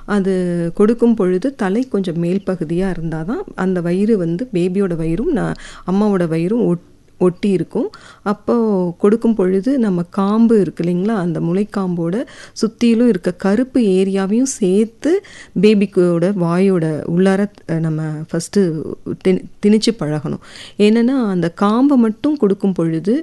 அது கொடுக்கும் பொழுது தலை கொஞ்சம் மேல் பகுதியாக இருந்தால் தான் அந்த வயிறு வந்து பேபியோட வயிறும் அம்மாவோட வயிறும் ஒட்டி இருக்கும். அப்போது கொடுக்கும் பொழுது நம்ம காம்பு இருக்கு இல்லைங்களா, அந்த முளைக்காம்போட சுற்றிலும் இருக்க கருப்பு ஏரியாவையும் சேர்த்து பேபிக்கோட வாயோட உள்ளார நம்ம ஃபஸ்ட்டு திணிச்சு பழகணும். ஏன்னா அந்த காம்பை மட்டும் கொடுக்கும் பொழுது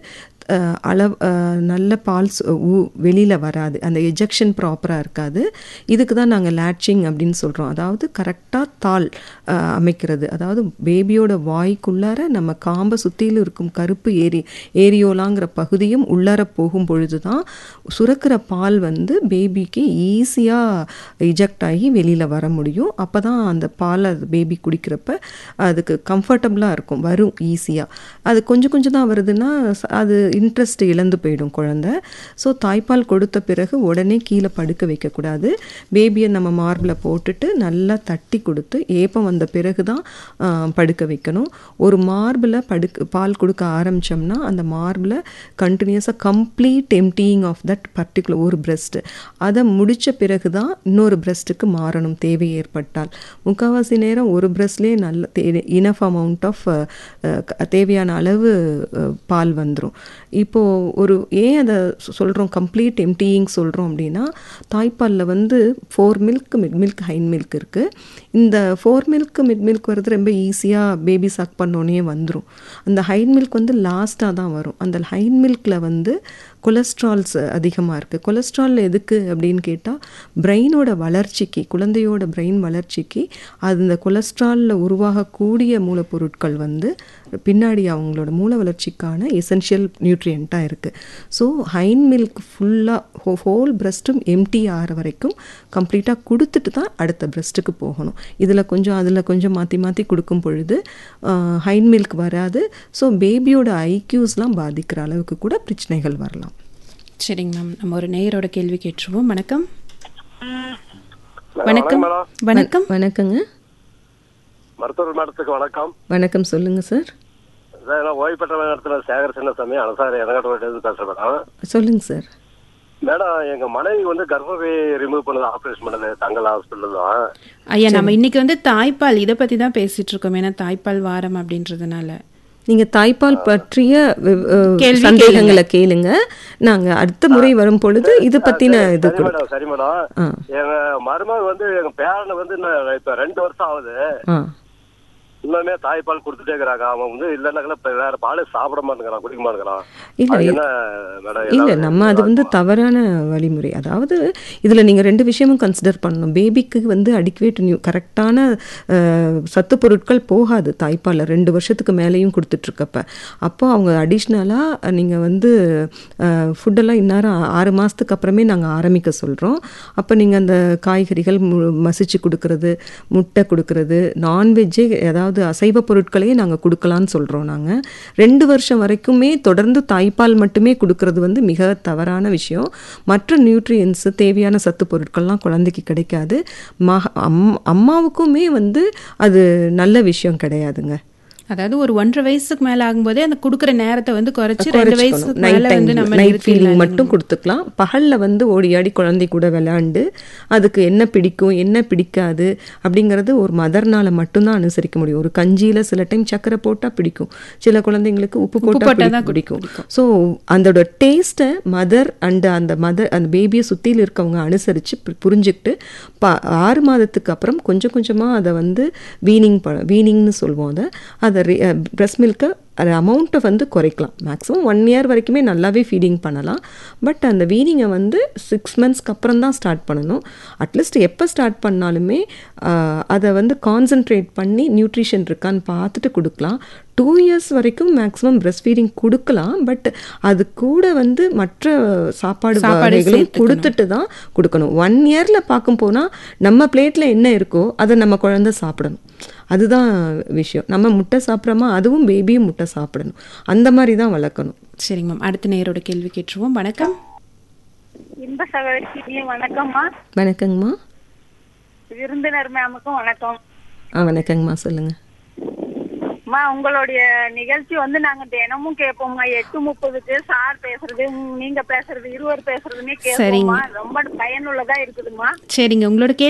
நல்ல பால் வெளியில் வராது, அந்த எஜெக்ஷன் ப்ராப்பராக இருக்காது. இதுக்கு தான் நாங்கள் லேட்சிங் அப்படின்னு சொல்கிறோம். அதாவது கரெக்டாக தாள் அமைக்கிறது, அதாவது பேபியோட வாய்க்குள்ளார நம்ம காம்பை சுற்றிலும் இருக்கும் கருப்பு ஏரியோலாங்கிற பகுதியும் உள்ளார போகும் பொழுது தான் சுரக்கிற பால் வந்து பேபிக்கு ஈஸியாக இஜெக்ட் ஆகி வெளியில் வர முடியும். அப்போ தான் அந்த பால் அது பேபி குடிக்கிறப்ப அதுக்கு கம்ஃபர்டபுளாக இருக்கும், வரும் ஈஸியாக. அது கொஞ்சம் கொஞ்சம் தான் வருதுன்னா அது இன்ட்ரெஸ்ட் இழந்து போயிடும் குழந்தை. ஸோ தாய்ப்பால் கொடுத்த பிறகு உடனே கீழே படுக்க வைக்கக்கூடாது. பேபியை நம்ம மார்பில் போட்டுட்டு நல்லா தட்டி கொடுத்து ஏப்பம் வந்த பிறகு தான் படுக்க வைக்கணும். ஒரு மார்பில் பால் கொடுக்க ஆரம்பித்தோம்னா அந்த மார்பில் கண்டினியூஸாக complete emptying of that particular ஒரு பிரெஸ்ட்டு, அதை முடித்த பிறகு தான் இன்னொரு பிரெஸ்ட்டுக்கு மாறணும் தேவை ஏற்பட்டால். முக்கால்வாசி நேரம் ஒரு பிரெஸ்ட்லேயே நல்ல இனஃப் அமௌண்ட் ஆஃப் தேவையான அளவு பால் வந்துடும். இப்போது ஏன் அதை சொல்கிறோம் கம்ப்ளீட் எம்டியிங் சொல்கிறோம் அப்படின்னா, தாய்ப்பாலில் வந்து 4 மில்க் மிட் மில்க் ஹைன் மில்க் இருக்குது. இந்த 4 மில்க் மிட் மில்க் வர்றது ரொம்ப ஈஸியாக பேபி சக் பண்ணோன்னே வந்துடும். அந்த ஹைன் மில்க் வந்து லாஸ்ட்டாக தான் வரும். அந்த ஹைன் மில்கில் வந்து கொலஸ்ட்ரால்ஸ் அதிகமாக இருக்குது. கொலஸ்ட்ரால் எதுக்கு அப்படின்னு கேட்டால் பிரெயினோட வளர்ச்சிக்கு, குழந்தையோட பிரெயின் வளர்ச்சிக்கு அந்த கொலஸ்ட்ராலில் உருவாகக்கூடிய மூலப்பொருட்கள் வந்து பின்னாடி அவங்களோட மூல வளர்ச்சிக்கான எசென்ஷியல் நியூட்ரியண்ட்டாக இருக்குது. ஸோ ஹைன் மில்க் ஃபுல்லாக ஹோல் பிரெஸ்ட்டும் எம்டி ஆகிற வரைக்கும் கம்ப்ளீட்டாக கொடுத்துட்டு தான் அடுத்த பிரெஸ்ட்டுக்கு போகணும். இதில் கொஞ்சம் அதில் கொஞ்சம் மாற்றி மாற்றி கொடுக்கும் பொழுது ஹைன் மில்க் வராது. ஸோ பேபியோட ஐக்யூஸ்லாம் பாதிக்கிற அளவுக்கு கூட பிரச்சனைகள் வரலாம். சரிங்க மேம், நம்ம ஒரு நேயரோட கேள்வி கேட்டுருவோம். வணக்கம். வணக்கம். வணக்கம். வணக்கங்க. மருத்துவர் மேடத்துக்கு வணக்கம். வணக்கம், சொல்லுங்க சார். ஓய்வு பெற்ற நேரத்தில் சேகர் சின்னசாமி அனசாரி இறங்கட்டு பேசுகிறேன் மேடம். சொல்லுங்க சார். மேடம், எங்க மனைவி வந்து கர்ப்பப்பை ரிமூவ் பண்ணது, ஆப்ரேஷன் பண்ணது தங்கல் ஹாஸ்பிட்டல் தான். ஐயா, நம்ம இன்னைக்கு வந்து தாய்ப்பால் இதை பற்றி தான் பேசிட்டு இருக்கோம். ஏன்னா தாய்ப்பால் வாரம் அப்படின்றதுனால நீங்க தாய்ப்பால் பற்றிய சந்தேகங்களை கேளுங்க. நாங்க அடுத்த முறை வரும் பொழுது இது பத்தின இது. சரி மேடம், எங்க மருமக வந்து எங்க பேரனை வந்து இப்ப 2 வருஷம் ஆகுது, இன்னுமே தாய்ப்பால் கொடுத்துட்டே இருக்கிறாங்க. அவன் வந்து இல்லைன்னா வேற பாலே சாப்பிட மாட்டேங்கிறான், குடிக்க மாட்டேங்கிறான். இல்லை, நம்ம அது வந்து தவறான வழிமுறை. அதாவது இதில் நீங்கள் 2 விஷயமும் கன்சிடர் பண்ணணும். பேபிக்கு வந்து அடிக்குவேட் கரெக்டான சத்து பொருட்கள் போகாது தாய்ப்பாலில் 2 வருஷத்துக்கு மேலேயும் கொடுத்துட்ருக்கப்ப. அப்போ அவங்க அடிஷ்னலாக நீங்கள் வந்து ஃபுட்டெல்லாம் இந்நேரம் 6 மாதத்துக்கு அப்புறமே நாங்கள் ஆரம்பிக்க சொல்கிறோம். அப்போ நீங்கள் அந்த காய்கறிகள் மசிச்சு கொடுக்கறது, முட்டை கொடுக்கறது, நான்வெஜ்ஜே ஏதாவது அசைவ பொருட்களையே நாங்கள் கொடுக்கலான்னு சொல்கிறோம். நாங்கள் 2 வருஷம் வரைக்குமே தொடர்ந்து தாய்ப்பால் மட்டுமே கொடுக்கறது வந்து மிக தவறான விஷயம். மற்ற நியூட்ரியன்ஸு தேவையான சத்து பொருட்கள்லாம் குழந்தைக்கு கிடைக்காது. அம்மாவுக்குமே வந்து அது நல்ல விஷயம் கிடையாதுங்க. அதாவது ஒரு 1.5 வயசுக்கு மேலே ஆகும்போதே அந்த கொடுக்குற நேரத்தை வந்து குறைச்சி 2 வயசுக்கு மேலே வந்து நம்ம நைட் ஃபீடிங் மட்டும் கொடுத்துக்கலாம். பகலில் வந்து ஓடியாடி குழந்தை கூட விளையாண்டு அதுக்கு என்ன பிடிக்கும் என்ன பிடிக்காது அப்படிங்கிறது ஒரு மதர்னால் மட்டும்தான் அனுசரிக்க முடியும். ஒரு கஞ்சியில் சில டைம் சக்கரை போட்டால் பிடிக்கும், சில குழந்தைங்களுக்கு உப்பு போட்டால் தான் பிடிக்கும். ஸோ அதோட டேஸ்ட்டை மதர் அந்த பேபியை சுற்றியில் இருக்கவங்க அனுசரித்து புரிஞ்சுக்கிட்டு 6 மாதத்துக்கு அப்புறம் கொஞ்சம் கொஞ்சமாக அதை வந்து வீனிங்னு சொல்லுவோம். அதை பிரஸ்ட் மில்கை அது அமௌண்ட்டை வந்து குறைக்கலாம். மேக்ஸிமம் 1 இயர் வரைக்குமே நல்லாவே ஃபீடிங் பண்ணலாம். பட் அந்த வீனிங்கை வந்து 6 மந்த்ஸ்க்கு அப்புறம் தான் ஸ்டார்ட் பண்ணணும். அட்லீஸ்ட் எப்போ ஸ்டார்ட் பண்ணாலுமே அதை வந்து கான்சன்ட்ரேட் பண்ணி நியூட்ரிஷன் இருக்கான்னு பார்த்துட்டு கொடுக்கலாம். 2 இயர்ஸ் வரைக்கும் மேக்ஸிமம் பிரஸ்ட் ஃபீடிங் கொடுக்கலாம். பட் அது கூட வந்து மற்ற சாப்பாடு வகைகளும் கொடுத்துட்டு தான் கொடுக்கணும். 1 இயரில் பார்க்கும் போனால் நம்ம பிளேட்டில் என்ன இருக்கோ அதை நம்ம குழந்தை சாப்பிடணும். அதுதான் விஷயம். நம்ம முட்டை சாப்பிட்றோமா, அதுவும் பேபியும் முட்டை சாப்பிடணும். அந்த மாதிரி தான் வளர்க்கணும். சரிங்க மேம், அடுத்த நேரோட கேள்வி கேட்டுருவோம். வணக்கம். இன்ப சகோதரி வணக்கம்மா. வணக்கங்கம்மா. விருந்தினர் மேமுக்கும் வணக்கம். வணக்கங்கம்மா, சொல்லுங்க. உங்களுடைய நிகழ்ச்சி வந்து நாங்க தினமும் கேட்போம்மா. 8:30க்கு சார் பேசுறது, நீங்க பேசுறது, இருவர் பேசுறதுமே கேட்போம்மா. ரொம்ப பயனுள்ளதா இருக்குதுமா. சரிங்க, உங்களோட